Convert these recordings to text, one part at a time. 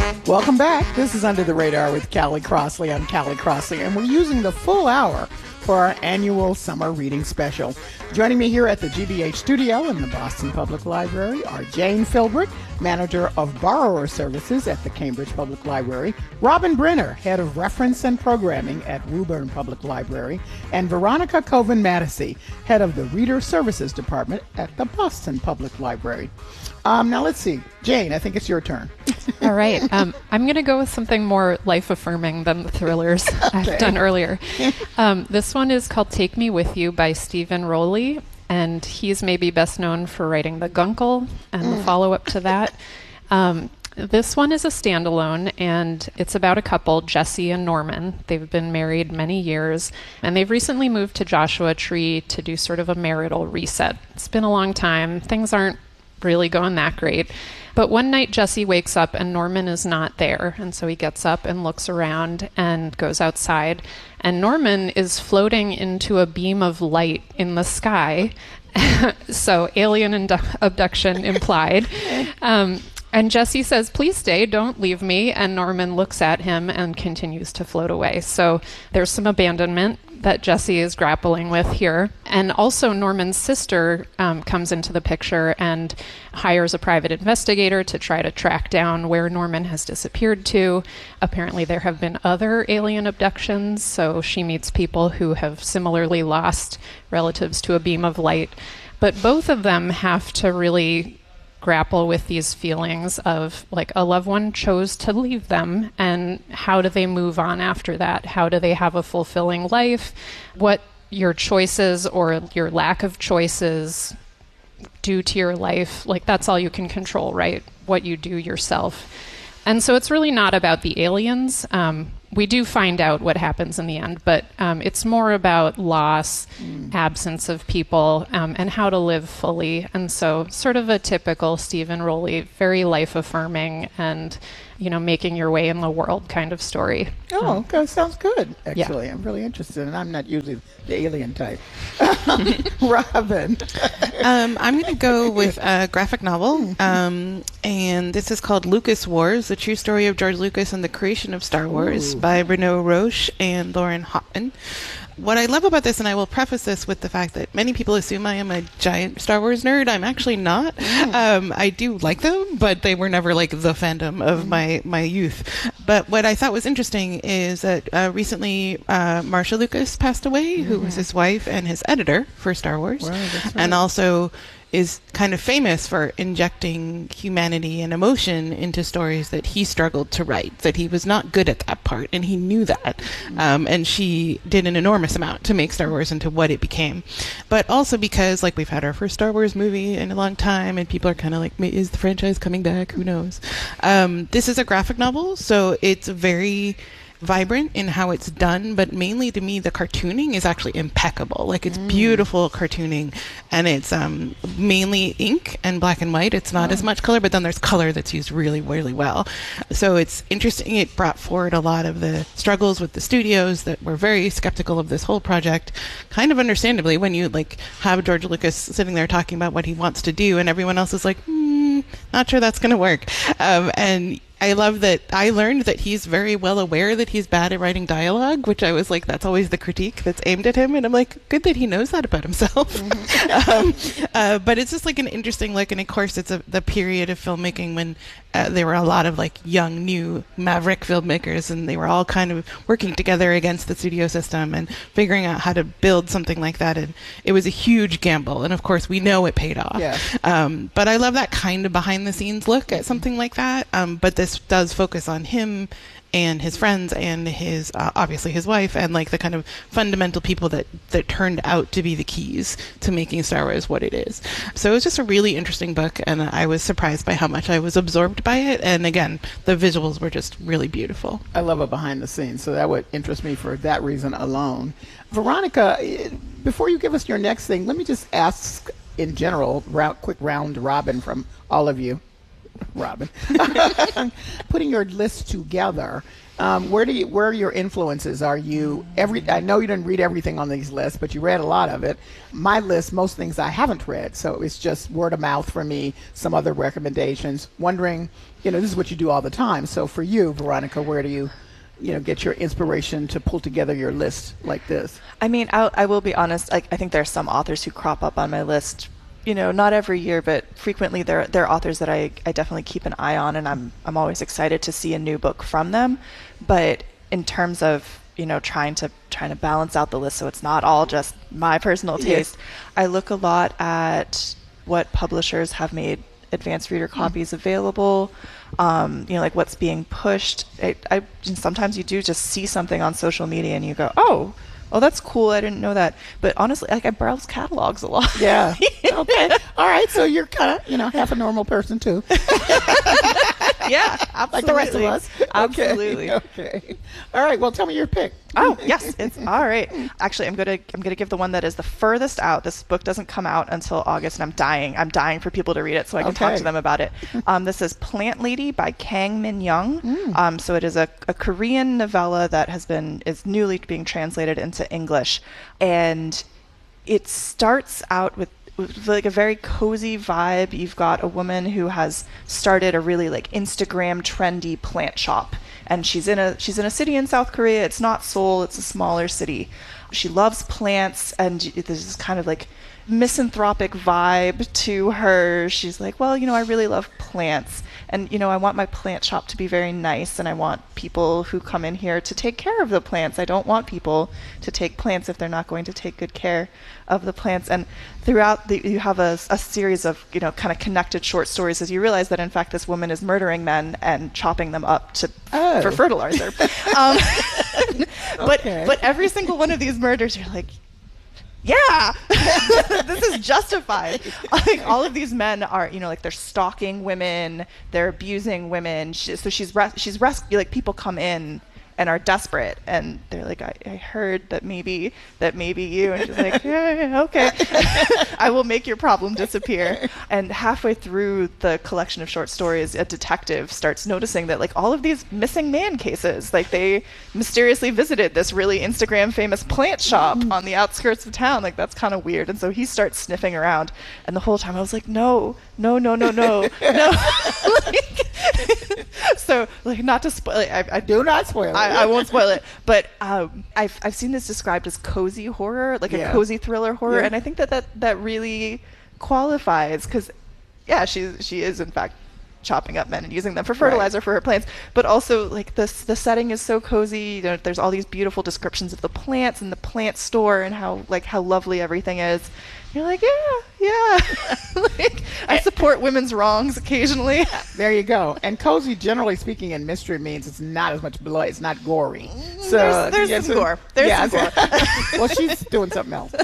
Welcome back. This is Under the Radar with Callie Crossley. I'm Callie Crossley, and we're using the full hour for our annual summer reading special. Joining me here at the GBH studio in the Boston Public Library are Jane Philbrick, Manager of Borrower Services at the Cambridge Public Library, Robin Brenner, Head of Reference and Programming at Woburn Public Library, and Veronica Coven-Mattisey, Head of the Reader Services Department at the Boston Public Library. Now let's see. Jane, I think it's your turn. All right. I'm going to go with something more life-affirming than the thrillers I've done earlier. This one is called Take Me With You by Stephen Rowley, and he's maybe best known for writing The Guncle and the follow-up to that. This one is a standalone, and it's about a couple, Jesse and Norman. They've been married many years, and they've recently moved to Joshua Tree to do sort of a marital reset. It's been a long time. Things aren't really going that great. But one night Jesse wakes up and Norman is not there. And so he gets up and looks around and goes outside. And Norman is floating into a beam of light in the sky. So alien abduction implied. And Jesse says, "Please stay, don't leave me." And Norman looks at him and continues to float away. So there's some abandonment that Jesse is grappling with here. And also Norman's sister comes into the picture and hires a private investigator to try to track down where Norman has disappeared to. Apparently there have been other alien abductions, so she meets people who have similarly lost relatives to a beam of light. But both of them have to really grapple with these feelings of, like, a loved one chose to leave them, and how do they move on after that? How do they have a fulfilling life? What your choices or your lack of choices do to your life, like, that's all you can control, right? What you do yourself. And so it's really not about the aliens. We do find out what happens in the end, but it's more about loss, absence of people, and how to live fully. And so sort of a typical Stephen Rowley, very life-affirming and, you know, making your way in the world kind of story. Oh, okay. Sounds good, actually. Yeah. I'm really interested, and I'm not usually the alien type. Robin. I'm going to go with a graphic novel, and this is called Lucas Wars, the true story of George Lucas and the creation of Star Wars by Renaud Roche and Lauren Hopman. What I love about this, and I will preface this with the fact that many people assume I am a giant Star Wars nerd. I'm actually not. I do like them, but they were never like the fandom of my youth. But what I thought was interesting is that recently Marsha Lucas passed away, who was his wife and his editor for Star Wars, and also is kind of famous for injecting humanity and emotion into stories that he struggled to write, that he was not good at that part, and he knew that. And she did an enormous amount to make Star Wars into what it became. But also because, like, we've had our first Star Wars movie in a long time, and people are kind of like, is the franchise coming back? Who knows? This is a graphic novel, so it's very vibrant in how it's done, but mainly to me the cartooning is actually impeccable. Like, it's beautiful cartooning, and it's mainly ink and black and white. It's not as much color, but then there's color that's used really, really well. So it's interesting. It brought forward a lot of the struggles with the studios that were very skeptical of this whole project, kind of understandably, when you like have George Lucas sitting there talking about what he wants to do and everyone else is like, not sure that's going to work. And I love that I learned that he's very well aware that he's bad at writing dialogue, which I was like, that's always the critique that's aimed at him. And I'm like, good that he knows that about himself. But it's just like an interesting look. And of course, it's the period of filmmaking when there were a lot of like young, new maverick filmmakers, and they were all kind of working together against the studio system and figuring out how to build something like that. And it was a huge gamble. And of course, we know it paid off. Yeah. But I love that kind of behind the scenes look at something like that. But this does focus on him and his friends and his obviously his wife, and like the kind of fundamental people that turned out to be the keys to making Star Wars what it is. So it was just a really interesting book, and I was surprised by how much I was absorbed by it. And again, the visuals were just really beautiful. I love a behind the scenes, so that would interest me for that reason alone. Veronica, before you give us your next thing, let me just ask in general, quick round robin from all of you. Robin. Putting your list together. Where are your influences? Are you I know you didn't read everything on these lists, but you read a lot of it. My list, most things I haven't read, so it's just word of mouth for me, some other recommendations. Wondering, this is what you do all the time. So for you, Veronica, where do you get your inspiration to pull together your list like this? I mean, I will be honest. I think there are some authors who crop up on my list, not every year, but frequently there are authors that I definitely keep an eye on, and I'm always excited to see a new book from them. But in terms of trying to balance out the list so it's not all just my personal taste, I look a lot at what publishers have made advanced reader copies available. Like what's being pushed. Sometimes you do just see something on social media and you go, oh, that's cool. I didn't know that. But honestly, I browse catalogs a lot. Yeah. Okay. All right. So you're kind of, half a normal person too. Yeah, absolutely. Like the rest of us. Absolutely. Okay. All right. Well, tell me your pick. Oh, yes. It's all right. Actually, I'm gonna give the one that is the furthest out. This book doesn't come out until August, and I'm dying for people to read it so I can talk to them about it. This is Plant Lady by Kang Min Young. So it is a Korean novella that is newly being translated into English, and it starts out with like a very cozy vibe. You've got a woman who has started a really like Instagram trendy plant shop, and she's in a city in South Korea. It's not Seoul, it's a smaller city. She loves plants, and there's this kind of like misanthropic vibe to her. She's like, well, I really love plants, and I want my plant shop to be very nice, and I want people who come in here to take care of the plants. I don't want people to take plants if they're not going to take good care of the plants. And throughout you have a series of kind of connected short stories as you realize that in fact this woman is murdering men and chopping them up for fertilizer. But every single one of these murders, you're like, yeah, this is justified. Like all of these men are, like they're stalking women, they're abusing women. So she's like people come in and are desperate, and they're like, I heard that maybe you, and she's like, yeah, okay, I will make your problem disappear. And halfway through the collection of short stories, a detective starts noticing that like all of these missing man cases, like they mysteriously visited this really Instagram famous plant shop on the outskirts of town. Like that's kind of weird. And so he starts sniffing around, and the whole time I was like, no. So like not to spoil it, I do not spoil it. I won't spoil it, but I've seen this described as cozy horror, like a cozy thriller horror, and I think that really qualifies because she is in fact chopping up men and using them for fertilizer for her plants, but also like the setting is so cozy. There's all these beautiful descriptions of the plants and the plant store and how lovely everything is. You're like, yeah. Like, I support women's wrongs occasionally. There you go. And cozy, generally speaking, in mystery means it's not as much blood. It's not gory. So there's some gore. There's some gore. Well, she's doing something else.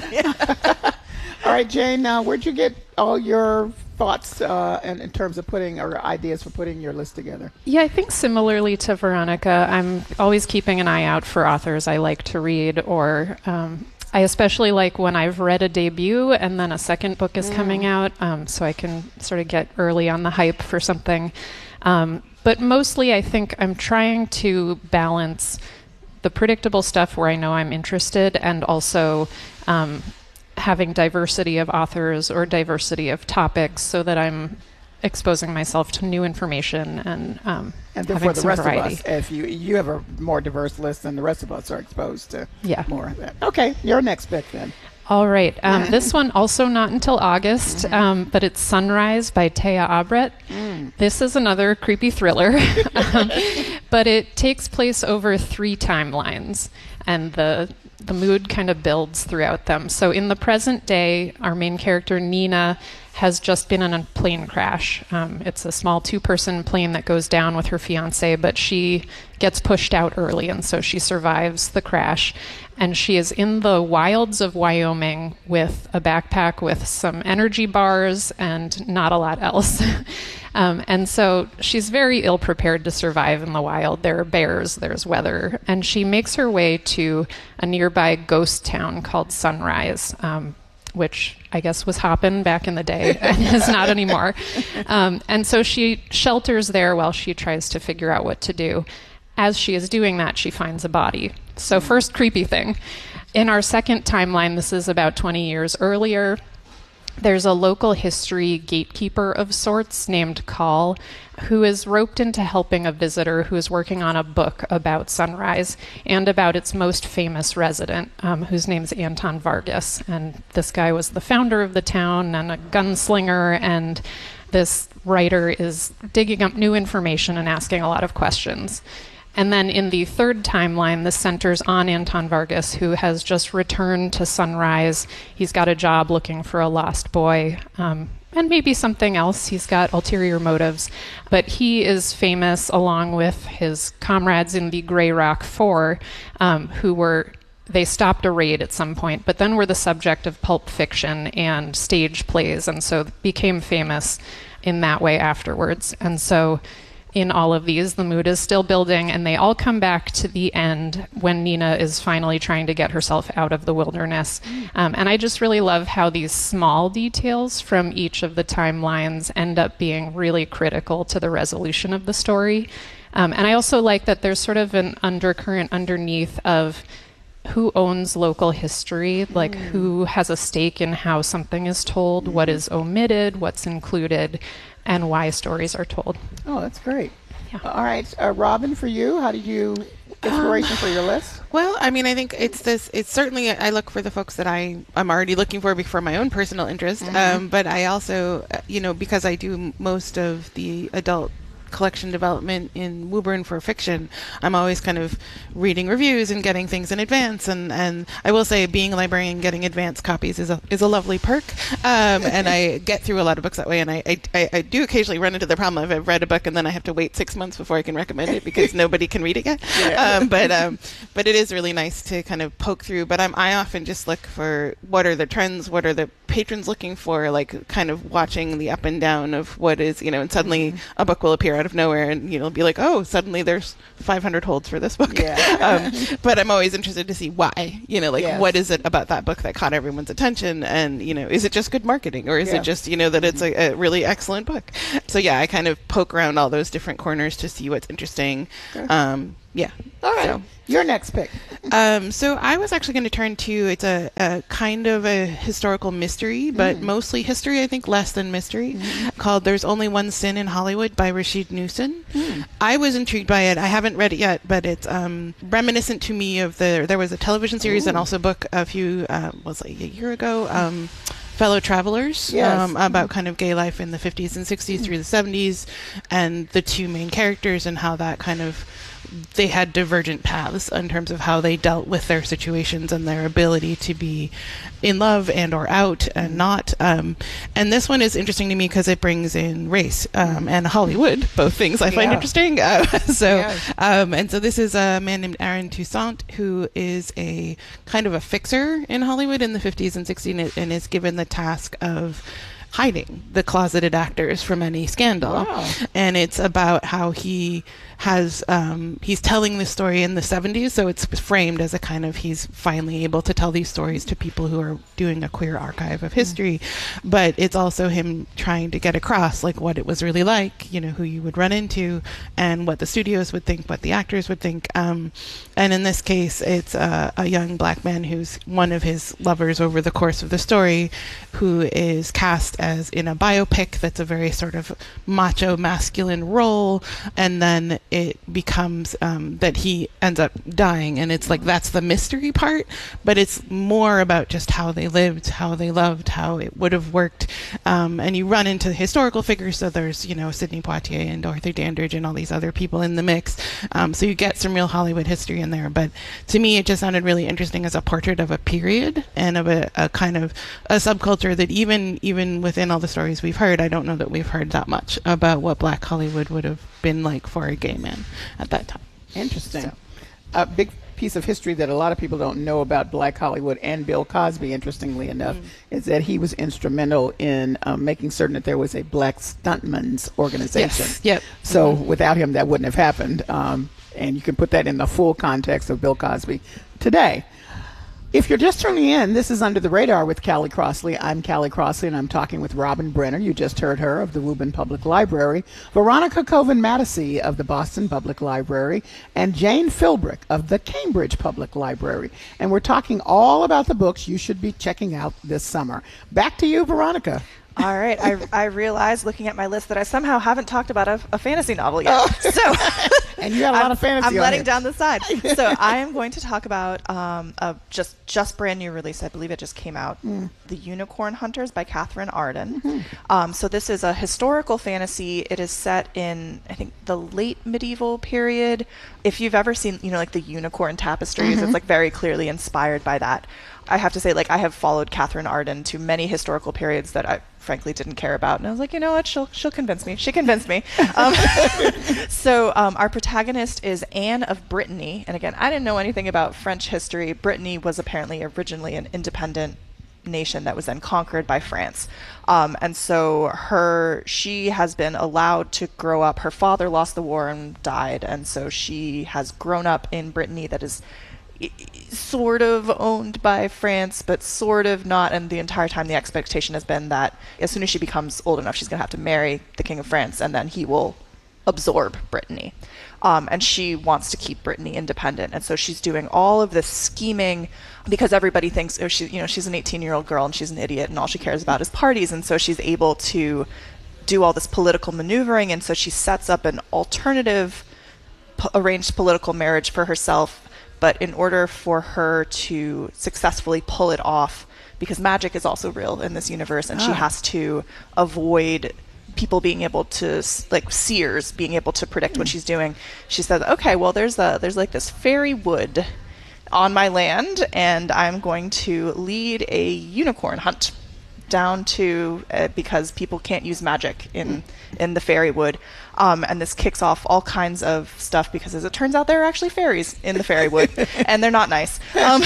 All right, Jane. Where'd you get all your thoughts in terms of putting or ideas for putting your list together? Yeah, I think similarly to Veronica, I'm always keeping an eye out for authors I like to read, or I especially like when I've read a debut and then a second book is coming out, so I can sort of get early on the hype for something. But mostly I think I'm trying to balance the predictable stuff where I know I'm interested and also having diversity of authors or diversity of topics so that I'm exposing myself to new information and therefore the rest variety. of us, if you have a more diverse list than the rest of us are exposed to more of that. Okay, your next pick then. All right. This one also not until August, but it's Sunrise by Taya Abret. This is another creepy thriller, but it takes place over 3 timelines, and the mood kind of builds throughout them. So in the present day, our main character, Nina, has just been in a plane crash. It's a small 2-person plane that goes down with her fiance, but she gets pushed out early, and so she survives the crash. And she is in the wilds of Wyoming with a backpack with some energy bars and not a lot else. And so she's very ill-prepared to survive in the wild. There are bears, there's weather, and she makes her way to a nearby ghost town called Sunrise. which I guess was hopping back in the day and is not anymore. And so she shelters there while she tries to figure out what to do. As she is doing that, she finds a body. So first creepy thing. In our second timeline, this is about 20 years earlier, there's a local history gatekeeper of sorts named Call, who is roped into helping a visitor who is working on a book about Sunrise and about its most famous resident, whose name's Anton Vargas. And this guy was the founder of the town and a gunslinger, and this writer is digging up new information and asking a lot of questions. And then in the third timeline, this centers on Anton Vargas, who has just returned to Sunrise. He's got a job looking for a lost boy, and maybe something else. He's got ulterior motives. But he is famous along with his comrades in the Grey Rock Four, they stopped a raid at some point, but then were the subject of pulp fiction and stage plays, and so became famous in that way afterwards. And so in all of these, the mood is still building, and they all come back to the end when Nina is finally trying to get herself out of the wilderness. And I just really love how these small details from each of the timelines end up being really critical to the resolution of the story. And I also like that there's sort of an undercurrent underneath of who owns local history, like who has a stake in how something is told, what is omitted, what's included, and why stories are told. Oh, that's great. Yeah. All right, Robin, for you, how did you inspiration for your list? Well, I mean, I think it's certainly, I look for the folks that I'm already looking for my own personal interest. But I also, because I do most of the adult collection development in Woburn for fiction, I'm always kind of reading reviews and getting things in advance, and I will say being a librarian, getting advance copies is a lovely perk, and I get through a lot of books that way, and I do occasionally run into the problem of I've read a book and then I have to wait 6 months before I can recommend it because nobody can read it yet. Yeah. But it is really nice to kind of poke through, but I often just look for what are the trends, what are the patrons looking for, like kind of watching the up and down of what is, and suddenly a book will appear out of nowhere and be like, oh, suddenly there's 500 holds for this book. Yeah. But I'm always interested to see why, yes. What is it about that book that caught everyone's attention, and is it just good marketing, or is it just that it's a really excellent book? So yeah, I kind of poke around all those different corners to see what's interesting. Yeah. All right. So, your next pick. So I was actually going to turn to, it's a kind of a historical mystery, but mostly history, I think, less than mystery, called There's Only One Sin in Hollywood by Rashid Newson. I was intrigued by it. I haven't read it yet, but it's reminiscent to me of there was a television series and also a book a year ago, Fellow Travelers, yes. About kind of gay life in the 50s and 60s through the 70s, and the two main characters and how that kind of, they had divergent paths in terms of how they dealt with their situations and their ability to be in love and or out and not. And this one is interesting to me because it brings in race and Hollywood, both things I find interesting. And so this is a man named Aaron Toussaint, who is a kind of a fixer in Hollywood in the 50s and 60s and is given the task of hiding the closeted actors from any scandal. Wow. And it's about how he has he's telling this story in the 70s, so it's framed as a kind of, he's finally able to tell these stories to people who are doing a queer archive of history, but it's also him trying to get across like what it was really like, who you would run into and what the studios would think, what the actors would think, and in this case it's a young black man who's one of his lovers over the course of the story, who is cast as in a biopic that's a very sort of macho masculine role, and then it becomes that he ends up dying, and it's like that's the mystery part, but it's more about just how they lived, how they loved, how it would have worked, and you run into historical figures, so there's Sidney Poitier and Dorothy Dandridge and all these other people in the mix, so you get some real Hollywood history in there, but to me it just sounded really interesting as a portrait of a period and of a kind of a subculture that even within all the stories we've heard, I don't know that we've heard that much about what Black Hollywood would have been like for a gay man at that time. Interesting. So. A big piece of history that a lot of people don't know about Black Hollywood and Bill Cosby, interestingly enough, is that he was instrumental in making certain that there was a Black Stuntmen's organization. Yes. Yep. So without him, that wouldn't have happened. And you can put that in the full context of Bill Cosby today. If you're just tuning in, this is Under the Radar with Callie Crossley. I'm Callie Crossley, and I'm talking with Robin Brenner. You just heard her of the Woburn Public Library, Veronica Coven-Matteson of the Boston Public Library, and Jane Philbrick of the Cambridge Public Library. And we're talking all about the books you should be checking out this summer. Back to you, Veronica. All right. I realized, looking at my list, that I somehow haven't talked about a fantasy novel yet. So, and you got a lot of fantasy. I'm letting down the side. So I am going to talk about a just brand new release. I believe it just came out. The Unicorn Hunters by Catherine Arden. So this is a historical fantasy. It is set in, I think, the late medieval period. If you've ever seen, like the unicorn tapestries, it's like very clearly inspired by that. I have to say, I have followed Catherine Arden to many historical periods that I frankly didn't care about. And I was like, you know what, she'll convince me. She convinced me. So our protagonist is Anne of Brittany. And again, I didn't know anything about French history. Brittany was apparently originally an independent nation that was then conquered by France. And so she has been allowed to grow up. Her father lost the war and died. And so she has grown up in Brittany that is sort of owned by France, but sort of not. And the entire time the expectation has been that as soon as she becomes old enough, she's going to have to marry the King of France, and then he will absorb Brittany. And she wants to keep Brittany independent. And so she's doing all of this scheming because everybody thinks, she's an 18-year-old girl and she's an idiot and all she cares about is parties. And so she's able to do all this political maneuvering. And so she sets up an alternative arranged political marriage for herself. But in order for her to successfully pull it off, because magic is also real in this universe, and she has to avoid people being able to, seers being able to predict what she's doing. She says, okay, well, there's this fairy wood on my land, and I'm going to lead a unicorn hunt down to because people can't use magic in the fairy wood. And this kicks off all kinds of stuff because, as it turns out, there are actually fairies in the fairy wood, and they're not nice.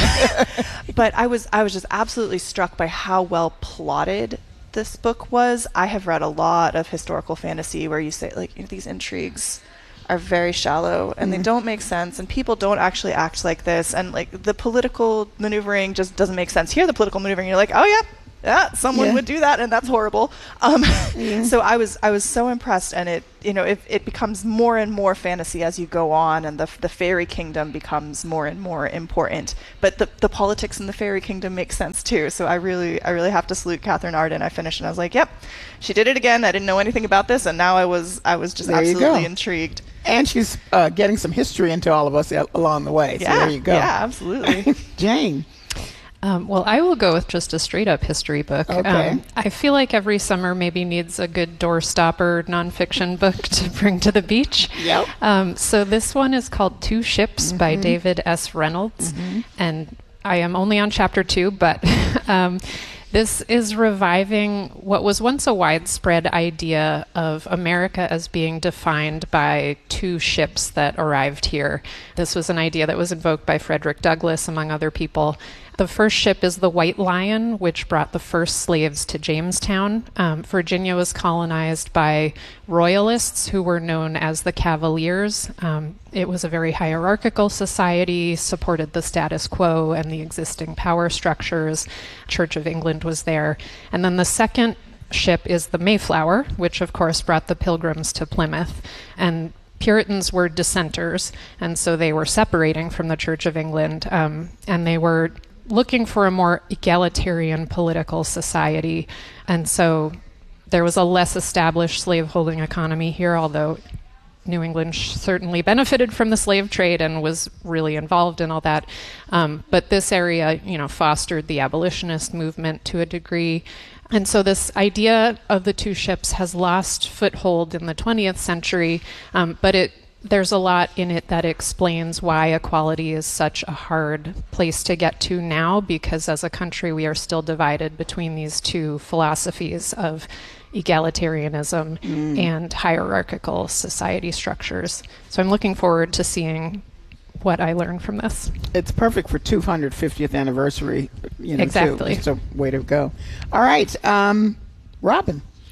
But I was just absolutely struck by how well plotted this book was. I have read a lot of historical fantasy where you say, these intrigues are very shallow and they don't make sense, and people don't actually act like this, and the political maneuvering just doesn't make sense. Here, the political maneuvering, you're like, oh yeah, someone would do that, and that's horrible. So I was so impressed, and it becomes more and more fantasy as you go on, and the fairy kingdom becomes more and more important. But the politics in the fairy kingdom make sense too. So I really have to salute Catherine Arden. I finished and I was like, yep, she did it again. I didn't know anything about this, and now I was just absolutely intrigued. And she's getting some history into all of us along the way. So there you go. Yeah, absolutely. Jane. Well, I will go with just a straight-up history book. Okay. I feel like every summer maybe needs a good doorstopper nonfiction book to bring to the beach. Yep. So this one is called Two Ships by David S. Reynolds, and I am only on chapter 2, but this is reviving what was once a widespread idea of America as being defined by two ships that arrived here. This was an idea that was invoked by Frederick Douglass, among other people. The first ship is the White Lion, which brought the first slaves to Jamestown. Virginia was colonized by royalists who were known as the Cavaliers. It was a very hierarchical society, supported the status quo and the existing power structures. Church of England was there. And then the second ship is the Mayflower, which of course brought the Pilgrims to Plymouth. And Puritans were dissenters, and so they were separating from the Church of England, and they were looking for a more egalitarian political society. And so there was a less established slaveholding economy here, although New England certainly benefited from the slave trade and was really involved in all that. But this area, fostered the abolitionist movement to a degree. And so this idea of the two ships has lost foothold in the 20th century, but there's a lot in it that explains why equality is such a hard place to get to now, because as a country we are still divided between these two philosophies of egalitarianism and hierarchical society structures. So I'm looking forward to seeing what I learned from this. It's perfect for 250th anniversary, Exactly. Too. It's a way to go. All right, Robin.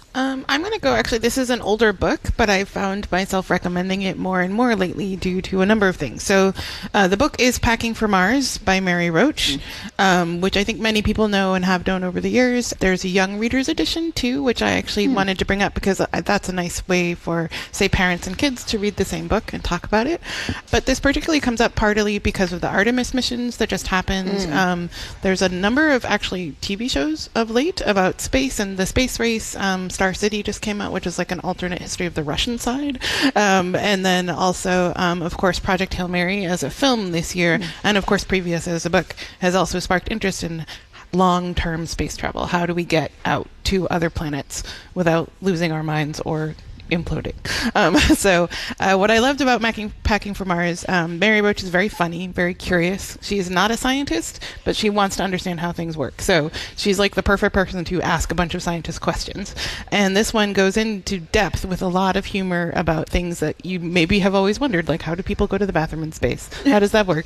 I'm going to go, actually, this is an older book, but I found myself recommending it more and more lately due to a number of things. So the book is Packing for Mars by Mary Roach, which I think many people know and have known over the years. There's a young reader's edition, too, which I actually wanted to bring up because that's a nice way for, say, parents and kids to read the same book and talk about it. But this particularly comes up partly because of the Artemis missions that just happened. There's a number of, actually, TV shows of late about space and the space race. Star City just came out, which is like an alternate history of the Russian side. And then also, of course, Project Hail Mary as a film this year, and of course, previous as a book, has also sparked interest in long-term space travel. How do we get out to other planets without losing our minds or imploding? So what I loved about Packing for Mars, Mary Roach is very funny, very curious. She is not a scientist, but she wants to understand how things work. So she's like the perfect person to ask a bunch of scientist questions. And this one goes into depth with a lot of humor about things that you maybe have always wondered, like how do people go to the bathroom in space? How does that work?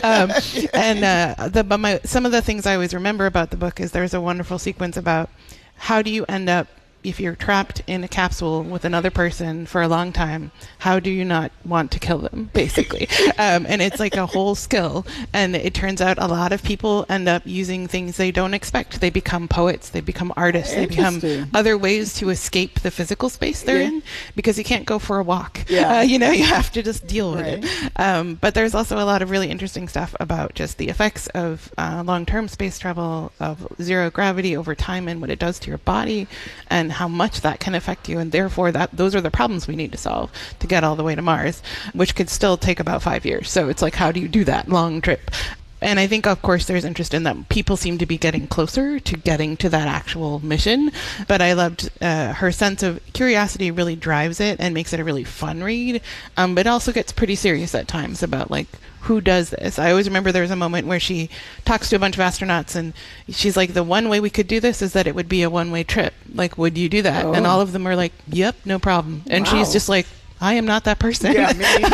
Some of the things I always remember about the book is there's a wonderful sequence about how do you end up, if you're trapped in a capsule with another person for a long time, how do you not want to kill them, basically? And it's like a whole skill. And it turns out a lot of people end up using things they don't expect. They become poets, they become artists, they become other ways to escape the physical space they're in, because you can't go for a walk. You have to just deal with it. But there's also a lot of really interesting stuff about just the effects of long-term space travel, of zero gravity over time and what it does to your body, and how much that can affect you, and therefore those are the problems we need to solve to get all the way to Mars, which could still take about 5 years. So it's like, how do you do that long trip? And I think, of course, there's interest in that. People seem to be getting closer to getting to that actual mission. But I loved her sense of curiosity really drives it and makes it a really fun read. But it also gets pretty serious at times about, like, who does this? I always remember there was a moment where she talks to a bunch of astronauts and she's like, the one way we could do this is that it would be a one-way trip. Like, would you do that? Oh. And all of them are like, yep, no problem. And she's just like, I am not that person. Yeah,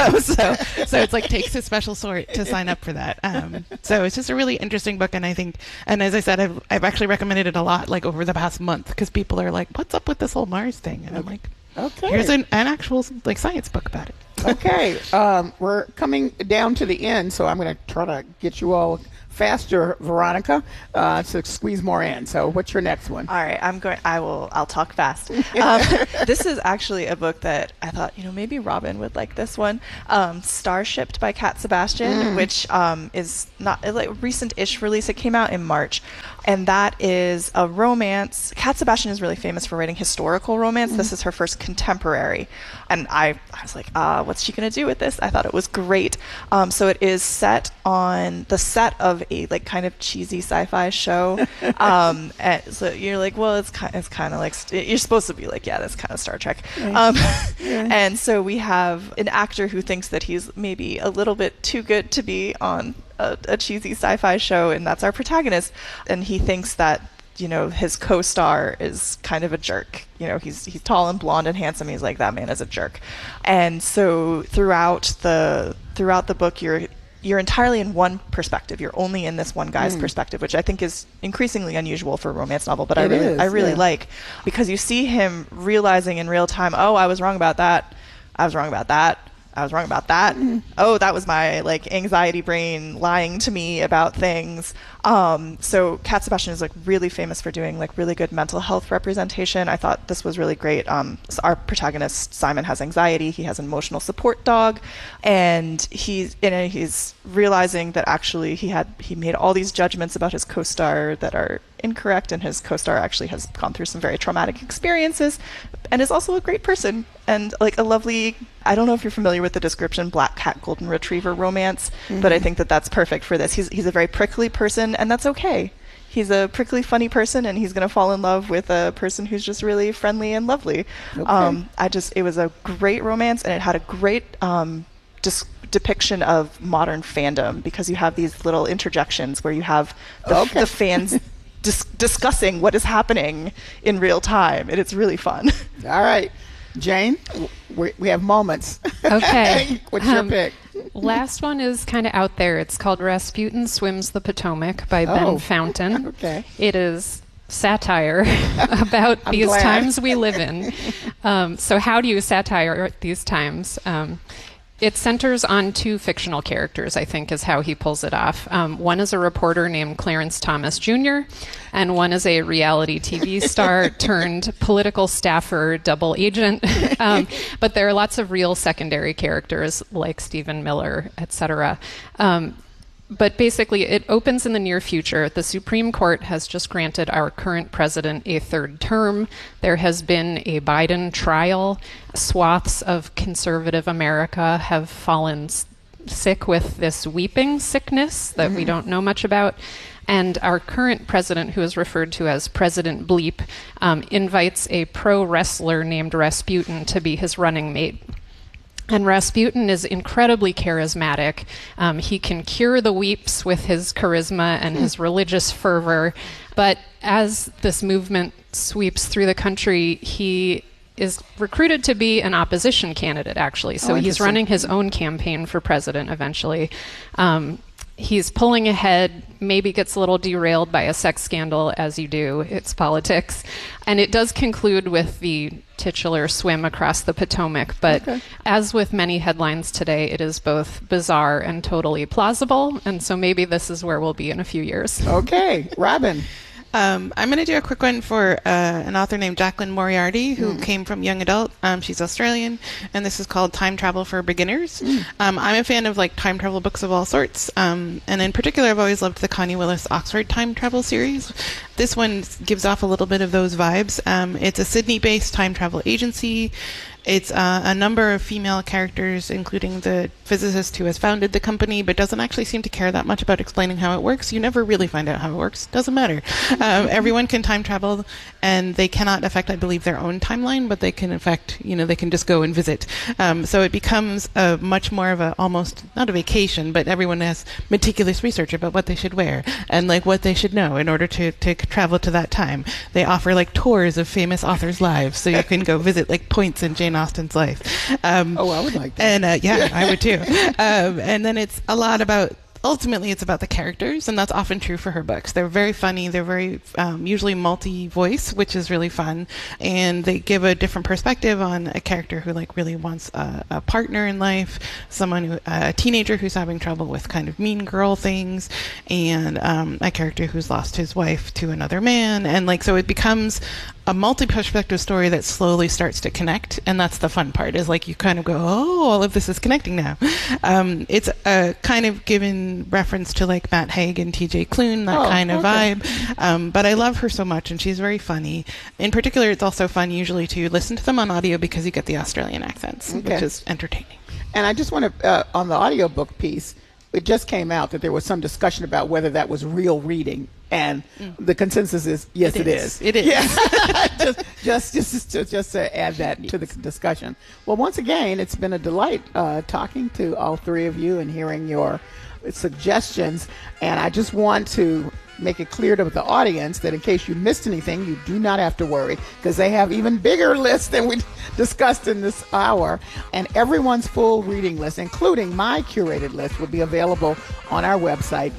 so it's like takes a special sort to sign up for that. So it's just a really interesting book, and I think, and as I said, I've actually recommended it a lot, like over the past month, because people are like, "What's up with this whole Mars thing?" And I'm like, "Okay, here's an actual like science book about it." Okay, we're coming down to the end, so I'm going to try to get you all faster, Veronica, to squeeze more in. So what's your next one? All right, I'll talk fast. This is actually a book that I thought, maybe Robin would like this one. Starshipped by Cat Sebastian, which is not a recent-ish release. It came out in March. And that is a romance. Cat Sebastian is really famous for writing historical romance. This is her first contemporary. And I was like, what's she going to do with this? I thought it was great. So it is set on the set of a kind of cheesy sci-fi show. And so you're like, well, it's kind of like, you're supposed to be like, yeah, that's kind of Star Trek. And so we have an actor who thinks that he's maybe a little bit too good to be on a cheesy sci-fi show, and that's our protagonist. And he thinks that his co-star is kind of a jerk. He's tall and blonde and handsome. He's like, that man is a jerk. And so throughout the book, you're entirely in one perspective. You're only in this one guy's perspective, which I think is increasingly unusual for a romance novel, but I really like, because you see him realizing in real time, oh, I was wrong about that. I was wrong about that. I was wrong about that. Oh, that was my anxiety brain lying to me about things. So Cat Sebastian is really famous for doing really good mental health representation. I thought this was really great. So our protagonist Simon has anxiety. He has an emotional support dog, and he's realizing that actually he made all these judgments about his co-star that are incorrect, and his co-star actually has gone through some very traumatic experiences and is also a great person and a lovely, I don't know if you're familiar with the description, black cat golden retriever romance, but I think that that's perfect for this. He's a very prickly person, and that's okay. He's a prickly, funny person, and he's going to fall in love with a person who's just really friendly and lovely. Okay. It was a great romance, and it had a great depiction of modern fandom, because you have these little interjections where you have the fans discussing what is happening in real time, and it's really fun. All right, Jane, we have moments. Okay. What's your pick? Last one is kind of out there. It's called Rasputin Swims the Potomac by Ben Fountain. Okay. It is satire about these glad. times we live in. So how do you satire these times? It centers on two fictional characters, I think, is how he pulls it off. One is a reporter named Clarence Thomas Jr., and one is a reality TV star turned political staffer, double agent. But there are lots of real secondary characters like Stephen Miller, etc. But basically, it opens in the near future. The Supreme Court has just granted our current president a third term. There has been a Biden trial. Swaths of conservative America have fallen sick with this weeping sickness that we don't know much about. And our current president, who is referred to as President Bleep, invites a pro wrestler named Rasputin to be his running mate. And Rasputin is incredibly charismatic. He can cure the weeps with his charisma and his religious fervor. But as this movement sweeps through the country, he is recruited to be an opposition candidate, actually. So he's running his own campaign for president eventually. He's pulling ahead, maybe gets a little derailed by a sex scandal, as you do. It's politics. And it does conclude with the titular swim across the Potomac. But as with many headlines today, it is both bizarre and totally plausible. And so maybe this is where we'll be in a few years. Okay. Robin. I'm going to do a quick one for an author named Jacqueline Moriarty, who came from Young Adult. She's Australian, and this is called Time Travel for Beginners. I'm a fan of like time travel books of all sorts, and in particular, I've always loved the Connie Willis Oxford Time Travel series. This one gives off a little bit of those vibes. It's a Sydney-based time travel agency. It's a number of female characters, including the physicist who has founded the company, but doesn't actually seem to care that much about explaining how it works. You never really find out how it works. Doesn't matter. Everyone can time travel, and they cannot affect, I believe, their own timeline, but they can affect, they can just go and visit. So it becomes a much more of a, almost, not a vacation, but everyone has meticulous research about what they should wear and like what they should know in order to travel to that time. They offer like tours of famous authors' lives, so you can go visit like points in Jane Austen's life. I would like that. And yeah, I would too. And then it's a lot about, ultimately it's about the characters, and that's often true for her books. They're very funny. They're very usually multi-voice, which is really fun, and they give a different perspective on a character who like really wants a partner in life, someone who, a teenager who's having trouble with kind of mean girl things, and a character who's lost his wife to another man, and like so it becomes a multi-perspective story that slowly starts to connect, and that's the fun part, is like you kind of go, oh, all of this is connecting now. It's a kind of given reference to like Matt Haig and TJ Klune, that kind of vibe. But I love her so much, and she's very funny. In particular, it's also fun usually to listen to them on audio because you get the Australian accents, which is entertaining. And I just want to, on the audiobook piece, it just came out that there was some discussion about whether that was real reading. And the consensus is, yes, it is. It is. Yeah. just to add that to the discussion. Well, once again, it's been a delight talking to all three of you and hearing your suggestions. And I just want to make it clear to the audience that in case you missed anything, you do not have to worry, because they have even bigger lists than we discussed in this hour. And everyone's full reading list, including my curated list, will be available on our website,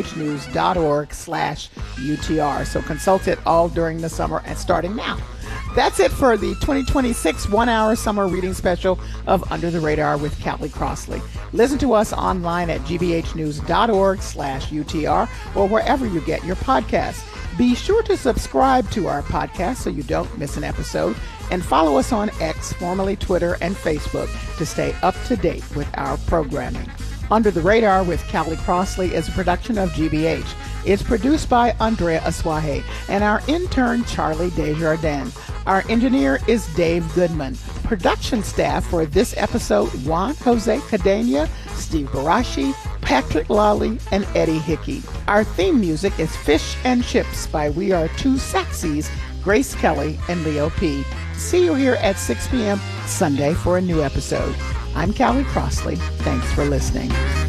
gbhnews.org/UTR. So consult it all during the summer and starting now. That's it for the 2026 one-hour summer reading special of Under the Radar with Callie Crossley. Listen to us online at gbhnews.org/UTR or wherever you get your podcasts. Be sure to subscribe to our podcast so you don't miss an episode, and follow us on X, formerly Twitter, and Facebook to stay up to date with our programming. Under the Radar with Callie Crossley is a production of GBH. It's produced by Andrea Aswahe and our intern, Charlie Desjardins. Our engineer is Dave Goodman. Production staff for this episode, Juan Jose Cadena, Steve Barashi, Patrick Lawley, and Eddie Hickey. Our theme music is Fish and Chips by We Are Two Saxies, Grace Kelly and Leo P. See you here at 6 p.m. Sunday for a new episode. I'm Callie Crossley. Thanks for listening.